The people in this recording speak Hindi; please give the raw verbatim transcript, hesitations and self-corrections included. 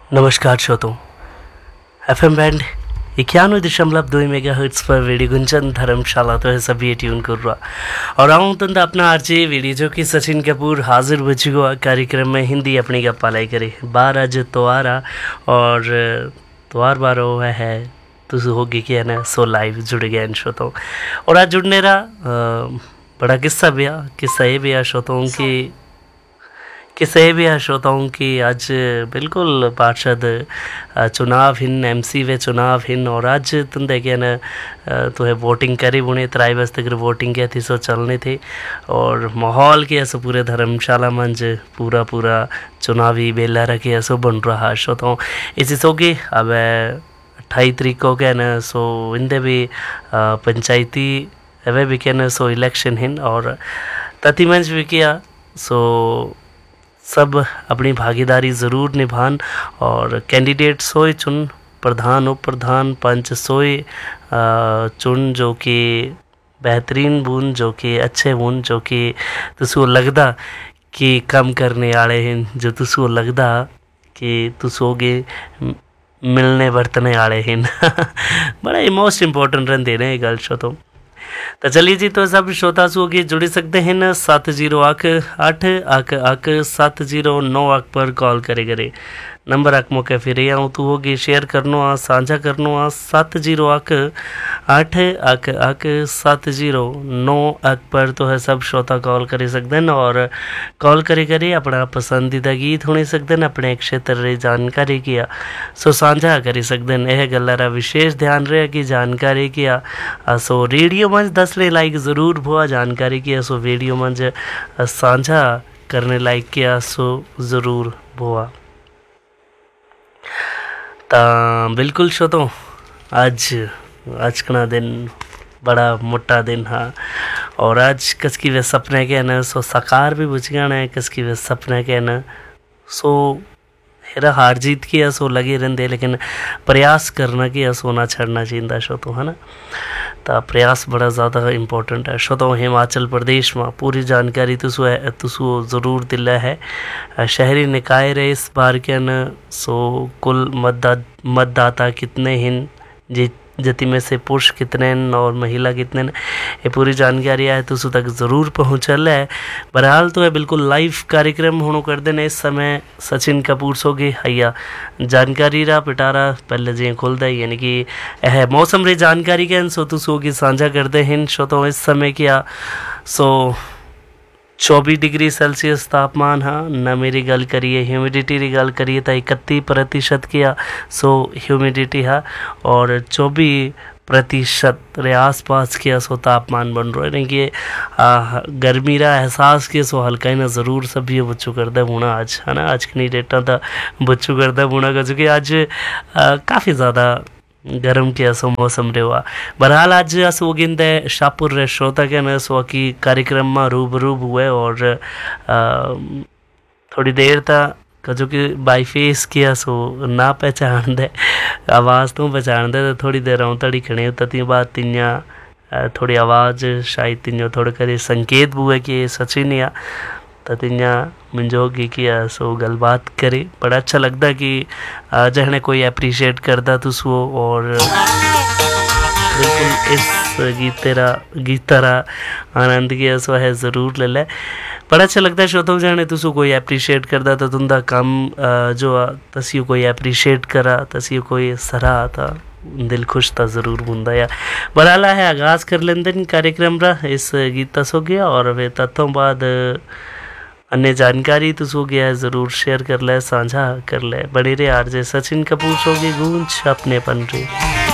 नमस्कार श्रोतों, एफ एम बैंड इक्यानवे दशमलव दो मेगा हर्ट्स पर वेडी गुंजन धर्मशाला तो है सभी ट्यून कर रहा और आऊँ तंद अपना आरजे वीडियो जो कि सचिन कपूर हाजिर बची गो कार्यक्रम में हिंदी अपनी का पालाई करे बार आज त्योहारा और त्योहार बार हुआ है तो होगी कि है ना सो लाइव जुड़ गए इन श्रोतों और आज जुड़ने रहा बड़ा किस्सा भी आ किस्सा ये भी आ श्रोताओं की किस्सा ये भी आ श्रोताओं की आज बिल्कुल पार्षद चुनाव हिन एमसी वे चुनाव हिन और आज तुम देखे ना तो है वोटिंग करी बुने त्राई बज तक वोटिंग किया थी सो चलने थे और माहौल के ऐसा पूरे धर्मशाला मंच पूरा पूरा चुनावी बेला रखे ऐसा बन रहा श्रोताओं इसी सो के अब अट्ठाईस तारीख को क्या ना सो इंदे भी पंचायती वे भी क्या ना सो इलेक्शन हिन और तथी मंच भी किया सो सब अपनी भागीदारी ज़रूर निभान और कैंडिडेट सोए चुन प्रधान उप प्रधान पंच सोए चुन जो कि बेहतरीन बुन जो कि अच्छे बुन जो कि तुसो लगदा कि कम करने आले हैं जो तुसो लगदा कि तुसोगे मिलने बरतने आले हैं बड़ा ही मोस्ट इम्पोर्टेंट रन दे रहे हैं गल शो तो तो चलिए जी तो सब श्रोता सुगी जुड़ सकते हैं ना सात जीरो आख आठ आख आख सात जीरो नौ आख पर कॉल करे करे नंबर आख मौके फिर आऊँ तो होगी शेयर करनो आ साझा करनो आ सात जीरो आख आठ आख आख सात जीरो नौ आख पर तो है सब श्रोता कॉल कर सकते हैं और कॉल करे करे अपना पसंदीदा गीत होने सकते हैं अपने क्षेत्र री जानकारी किया सो साझा कर सकते हैं यह गल्ला विशेष ध्यान रहे कि जानकारी किया सो रेडियो मंच दस ले लाइक ज़रूर हुआ जानकारी किया सो वीडियो मंच साझा करने लाइक किया सो ज़रूर हुआ ता बिल्कुल श्रोतों आज आज का दिन बड़ा मोटा दिन हा और आज कसकी वे सपने के ना सो साकार भी बुझ गया ना कसकी वे सपने के ना सो हेरा हार जीत की सो लगे रहते लेकिन प्रयास करना कि सोना छड़ना चाहिए शो तो है ना तो प्रयास बड़ा ज़्यादा इम्पोर्टेंट है शो तो हिमाचल प्रदेश में पूरी जानकारी तुसो है तुसो ज़रूर दिला है शहरी निकाय रहे इस बार के न सो कुल मतदा मतदाता कितने हैं जी जति में से पुरुष कितने और महिला कितने ये पूरी जानकारी आए तो उस तक ज़रूर पहुँचल है बहरहाल तो है बिल्कुल लाइव कार्यक्रम होनो कर देने इस समय सचिन कपूर सोगे हैया जानकारी रहा पिटारा पहले जी खोल दे यानी कि यह मौसम रे जानकारी के सो तो सोगी साझा कर दे हिन सो तो इस समय क्या सो चौबीस डिग्री सेल्सियस तापमान हाँ न मेरी गल करिए ह्यूमिडिटी की गल करिए तो इकतीस प्रतिशत किया सो ह्यूमिडिटी है और चौबीस प्रतिशत रे आसपास किया सो तापमान बन रहा है नहीं कि गर्मी रा एहसास किया सो हल्का ही ना ज़रूर सभी बच्चों करदा बुना आज है ना आज की डेटा था बच्चों करदा बुना का चूँकि आज काफ़ी ज़्यादा गरम के असो मौसम रे हुआ बहरहाल आज असो गिंदे शाहपुर रे श्रोता के न सो की कार्यक्रम में रूबरूब हुए और आ, थोड़ी देर तक कजो कि बाई फेस किया सो ना पहचान दे आवाज़ तो पहचान दे तो थोड़ी देर आऊँ तड़ी खड़े तती बाद तिया थोड़ी आवाज़ शायद तिया थोड़े करे संकेत बुए कि सचिन या तिया मुझो होगी कि सो गलबात करे बड़ा अच्छा लगता कि जहने कोई अप्रिशिएट करता तो सो और बिल्कुल इस गीत तेरा गीत तेरा आनंद किया सो है ज़रूर ले ले बड़ा अच्छा लगता है श्रोताओं जहने तुसो कोई अप्रिशिएट करता तो तुंदा काम जो तसियो कोई अप्रिशिएट करा तसियो कोई सराहा था दिल खुश था ज़रूर बुंदा या बराला है आगाज़ कर लेंदे कार्यक्रम रहा इस गीत तस हो गया और वे तत्ों बाद अन्य जानकारी तो सो गया है ज़रूर शेयर कर ले साझा कर ले बड़े रे आरजे सचिन कपूर सो गई गूंज अपने पन रे।